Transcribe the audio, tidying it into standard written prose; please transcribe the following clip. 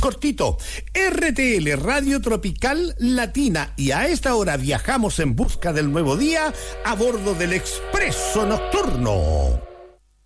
cortito. RTL Radio Tropical Latina, y a esta hora viajamos en busca del nuevo día a bordo del Expreso Nocturno.